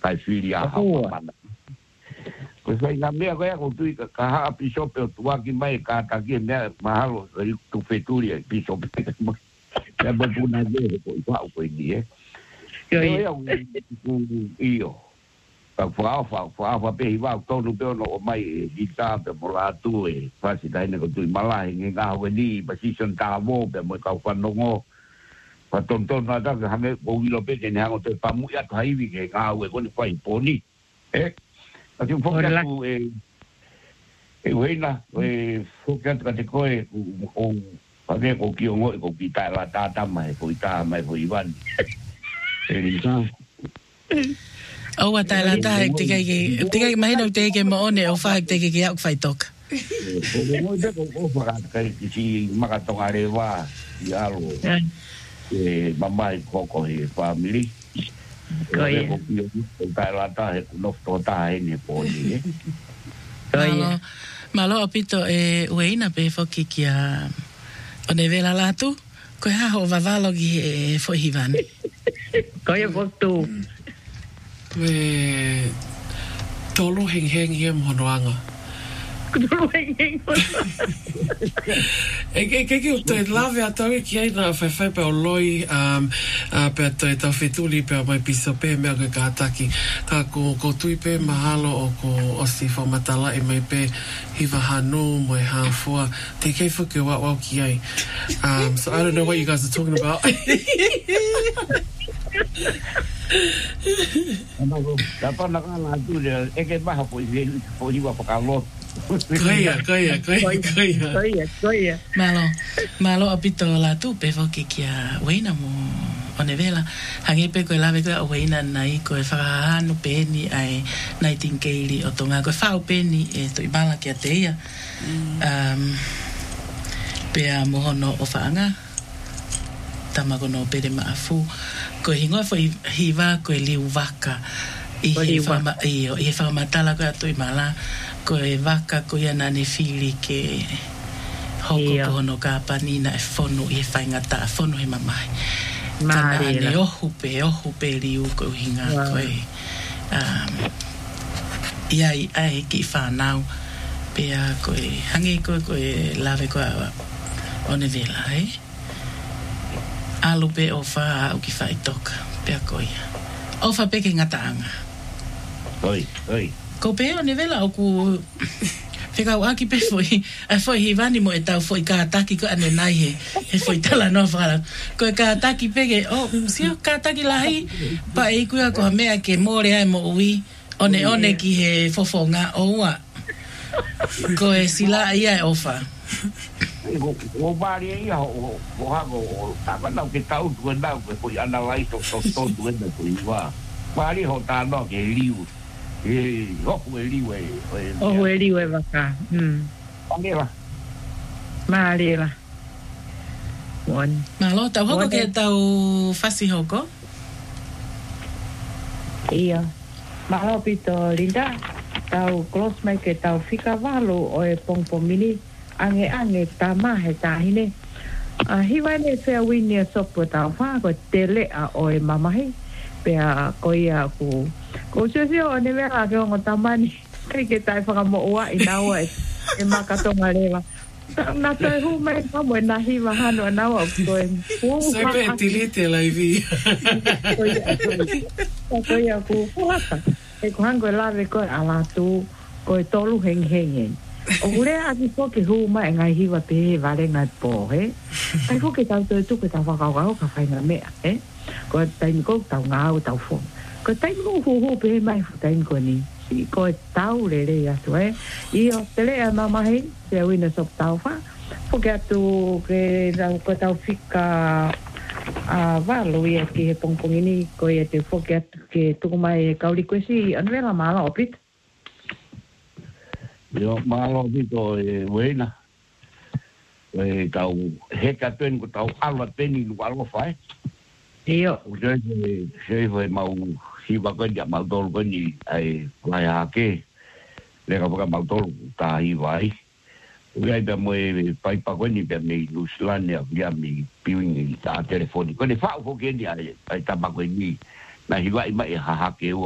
kai filia ha mana ko sai na mea ko tu ka ha pisope o tuaki mai ka ki mea mahalo tu feturia pisope ya buna de ko ko ni io fa pe va tonu pe no mai dita pe mola tu e fa si dai ne ko tu mala ngi ga we ni position ta mo pe mo ka fa no ngo pa ton na da ha me o lo pe ne ha te pa mu ya thai vi ke ga we ko ni fa imponi a ti un po ka tu we na we fo ka te ko o pa ke ko ki o ko ki ta la ta mai ko mai ko ivan o wa ta la ta te ke mai no te ke mo one o fa te ke ya fai tok mo de ko fa ka ki ma ka to are wa ya lo mamai ko family ko ye ko ta la ta no to ta ni po ni malo apito weina pe fo ki kia one vela la tu ko ha ho va valo gi fo hivan ko ye fo tu tolo heng ye monoanga tolo heng ke te lave a tau ki ai na fai pe o loi pe te tau fetuli pe mai piso pe mea ke kātaki ka ko tui pe mahalo o ko osi whamatala e mai pe hiva hanu mo e hāfua te kei whuke wau ki ai so I don't know what you guys are talking about Dapat nak lah tu dia, bah apa hiwa pakalot. Kaya. Malo apito la tu pe fo ki kia weina mo one vela hangi pe ko lave ko weina nai ko fa no pe ni ai nightingale o tonga ko fa pe ni to ibala ki ateia pe a mohono o faanga tamago no pe de maafu ko hingo fo hiva ko liu vaka i fa matala ko to imala ko e vaka ko ia nane fili ke hoko ko no ka panina e fono i fainga ta fono he mamai kana ne ohu pe liu ko hinga ko e ia ai ki fa nau pe a ko e hangi ko e lave ko one vela alu pe o fa o ki fa toka pe a ko ia o fa pe ke ngataanga oi ko pe o nivela o ku fika o aki pe foi hivani mo e tau foi ka ataki ko ane nai he foi tala no fala ko ka ataki pe ke o si o ka ataki lahi pa e ku ko mea ke more ai mo ui one ki he fofonga o wa ko e sila ia e ofa o bari ia o ha go tava no ke tau tu na ko ana lai to tu na ko iwa bari ho ta no ke liu Ohueliwe baka. Marila. Malo, tau hoko ke tau fasi hoko? Ia. Malo pito linda. Tau close mai ke tau fika walu o e pongpomini. Ange tamahe tahine. Hiwane fea wini e sopo tau whako te lea o e mamahi. Pea koia ku ko se o ne mea ke o tamani kai ke tai whaka mo ua i naua e makatonga rewa na tai hu mai kamo e nahi wahano a naua ko e sepe e tilite la ivi koia ku whaka e ko hango e lawe ko e alatu ko e tolu heng o ure aki po ke hu mai ngai hiwa pe vale ngai po ai po ke tau tu ke tau whakau ka whainga mea ko tai ko tau ngau tau fo ko tai mo hu pe mai tai ko ni ko tau le aso io tele a mama he se wina sop tau fa porque tu que ko tau fika valo ia ke pongpongini ko ia te fo ke tu mai kauli ko si anvela mala opit yo malo dito buena tau heka ten ko tau alwa teni lu alwa fai Iyo. Saya mau si bagai dia mau tol ni ai laya ke. Lega bukan mau tol tahi vai. Ugai be mo pai pa ni be me Ruslan ya mi piwing ta telefoni. Ko ni fa fo ke ni ai ta bagai ni. Na hiwa mai ha ke